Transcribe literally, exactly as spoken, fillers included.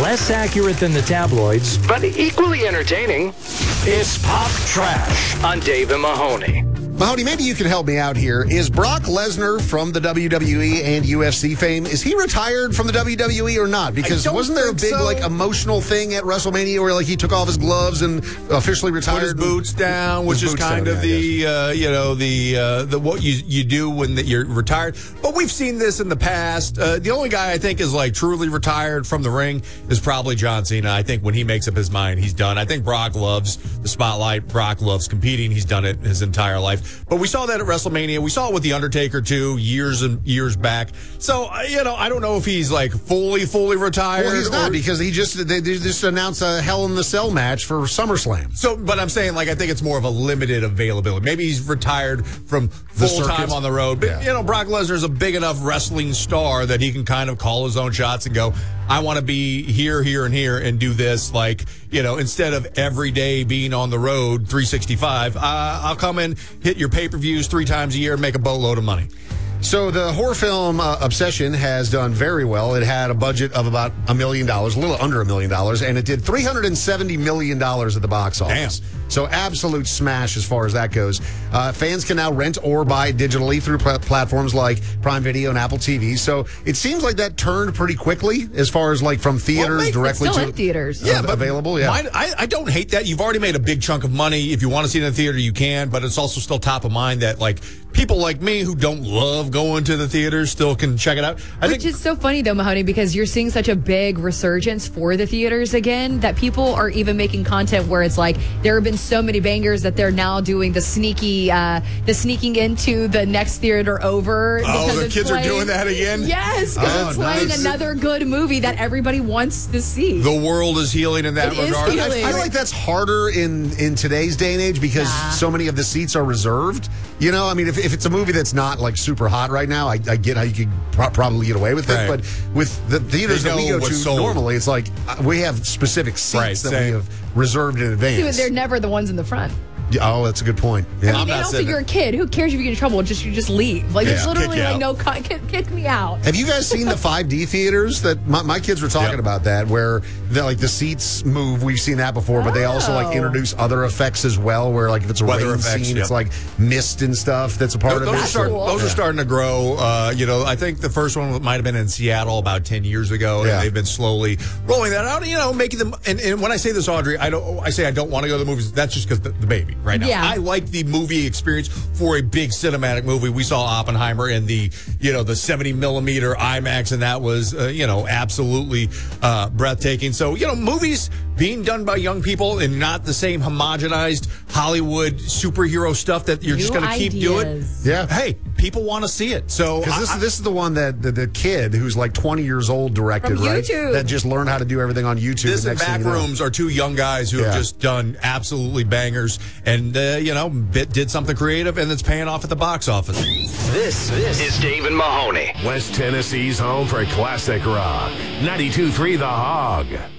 less accurate than the tabloids, but equally entertaining. It's Pop Trash on Dave and Mahoney. Mahoney, maybe you can help me out here. Is Brock Lesnar from the W W E and U F C fame, is he retired from the W W E or not? Because wasn't there a big so. like emotional thing at WrestleMania where like he took off his gloves and officially retired? Put his boots down, which is kind down, of yeah, the uh, you know the uh, the what you you do when the, you're retired. But we've seen this in the past. Uh, the only guy I think is like truly retired from the ring is probably John Cena. I think when he makes up his mind, he's done. I think Brock loves the spotlight. Brock loves competing. He's done it his entire life. But we saw that at WrestleMania. We saw it with The Undertaker, too, years and years back. So, uh, you know, I don't know if he's, like, fully, fully retired. Well, he's not, or, because he just they, they just announced a Hell in the Cell match for SummerSlam. So, but I'm saying, like, I think it's more of a limited availability. Maybe he's retired from full time on the road. But, yeah. you know, Brock Lesnar is a big enough wrestling star that he can kind of call his own shots and go, I want to be here, here, and here and do this. Like, you know, instead of every day being on the road three sixty-five, uh, I'll come in, hit your pay-per-views three times a year, and make a boatload of money. So the horror film uh, Obsession has done very well. It had a budget of about a million dollars, a little under a million dollars, and it did three hundred seventy million dollars at the box office. Damn. So absolute smash as far as that goes. Uh, fans can now rent or buy digitally through pl- platforms like Prime Video and Apple T V. So it seems like that turned pretty quickly as far as like from theaters well, make, directly still to in theaters. Yeah, uh, but available. Yeah, mine, I, I don't hate that. You've already made a big chunk of money. If you want to see it in the theater, you can. But it's also still top of mind that like people like me who don't love going to the theaters still can check it out. I Which think, is so funny, though, Mahoney, because you're seeing such a big resurgence for the theaters again that people are even making content where it's like there have been so many bangers that they're now doing the sneaky, uh, the sneaking into the next theater over. Oh, the it's kids playing, are doing that again? Yes, because Oh, it's playing nice. another good movie that everybody wants to see. the world is healing in that It is regard. healing. I feel like that's harder in, in today's day and age because Yeah. so many of the seats are reserved. You know, I mean, if, if it's a movie that's not like super hot right now, I, I get how you could pro- probably get away with Right. it. But with the theaters They that we know go to what's sold. normally, it's like uh, we have specific seats Right, that same. we have reserved in See, advance. they're never the ones in the front. Yeah, oh, that's a good point. Yeah. I mean, I'm and not also saying you're a kid. Who cares if you get in trouble? Just you just leave. Like Yeah, there's literally kick you like out. no con- kick, kick me out. Have you guys seen the five D theaters that my, my kids were talking Yep. about that where the, like the seats move? We've seen that before, but they also like Oh. introduce other effects as well where like if it's a Weather rain effects, scene, yep. it's like mist and stuff that's a part Those, of those, it. are start, cool. those are Yeah. starting to grow. Uh, you know, I think the first one might have been in Seattle about ten years ago, Yeah. and they've been slowly rolling that out. You know, making them. And, and when I say this, Audrey, I don't. I say I don't want to go to the movies. That's just because the, the baby right now. Yeah. I like the movie experience for a big cinematic movie. We saw Oppenheimer in the you know the seventy millimeter IMAX, and that was uh, you know absolutely uh, breathtaking. So you know, movies being done by young people and not the same homogenized Hollywood superhero stuff that you're just New going to keep doing. ideas. Yeah. Hey, people want to see it. So Because this, I- this is the one that the, the kid who's like twenty years old directed, From right? YouTube. That just learned how to do everything on YouTube. this and and next thing Back you know- Rooms are two young guys who have Yeah. just done absolutely bangers and, uh, you know, bit, did something creative and it's paying off at the box office. This, this is Dave and Mahoney. West Tennessee's home for classic rock. ninety-two point three The Hog.